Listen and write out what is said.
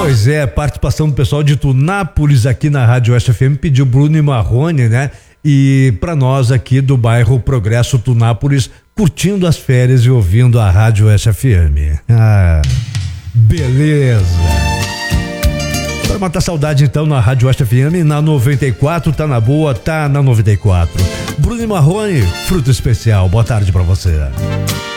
Pois é, participação do pessoal de Tunápolis aqui na Rádio Oeste FM, pediu Bruno e Marrone, né? E para nós aqui do bairro Progresso Tunápolis, curtindo as férias e ouvindo a Rádio Oeste FM. Ah, beleza. Para matar saudade então na Rádio Oeste FM, na 94, tá na boa, tá na 94. Bruno e Marrone, fruto especial, boa tarde para você.